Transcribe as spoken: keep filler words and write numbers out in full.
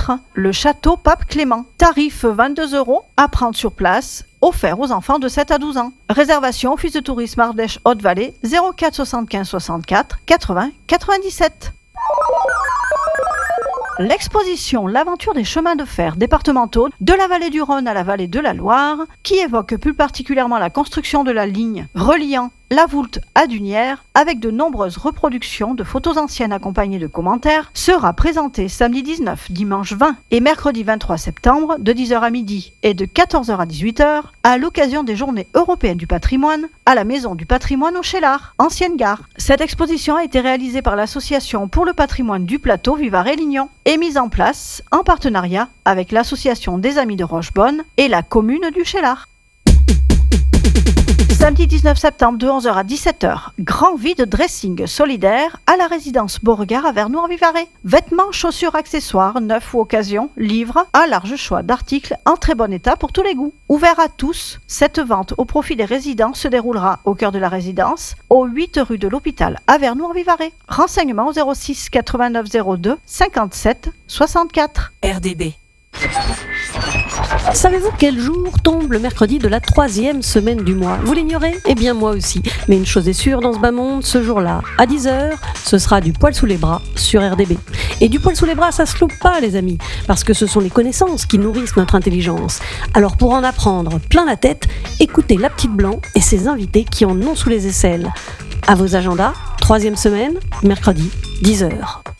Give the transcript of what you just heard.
quatre, le château Pape Clément. Tarif vingt-deux euros à prendre sur place, offert aux enfants de sept à douze ans. Réservation Office de tourisme Ardèche Haute-Vallée zéro quatre soixante-quinze soixante-quatre quatre-vingts quatre-vingt-dix-sept. L'exposition L'aventure des chemins de fer départementaux de la vallée du Rhône à la vallée de la Loire, qui évoque plus particulièrement la construction de la ligne reliant la Voulte à Dunières, avec de nombreuses reproductions de photos anciennes accompagnées de commentaires, sera présentée samedi dix-neuf, dimanche vingt et mercredi vingt-trois septembre de dix heures à midi et de quatorze heures à dix-huit heures à l'occasion des Journées européennes du patrimoine à la Maison du patrimoine au Cheylard, ancienne gare. Cette exposition a été réalisée par l'Association pour le patrimoine du plateau Vivarais-Lignon et mise en place en partenariat avec l'Association des Amis de Rochebonne et la commune du Cheylard. Samedi dix-neuf septembre de onze heures à dix-sept heures, grand vide dressing solidaire à la résidence Beauregard à Vernoux-en-Vivarais. Vêtements, chaussures, accessoires, neufs ou occasions, livres, un large choix d'articles en très bon état pour tous les goûts. Ouvert à tous, cette vente au profit des résidents se déroulera au cœur de la résidence, au huit rue de l'Hôpital à Vernoux-en-Vivarais. Renseignements au zéro six quatre-vingt-neuf zéro deux cinquante-sept soixante-quatre. R D B. Savez-vous quel jour tombe le mercredi de la troisième semaine du mois? Vous l'ignorez? Eh bien moi aussi. Mais une chose est sûre dans ce bas monde, ce jour-là, à dix heures, ce sera du poil sous les bras sur R D B. Et du poil sous les bras, ça se loupe pas les amis, parce que ce sont les connaissances qui nourrissent notre intelligence. Alors pour en apprendre plein la tête, écoutez La Petite Blanc et ses invités qui en ont sous les aisselles. À vos agendas, troisième semaine, mercredi, dix heures.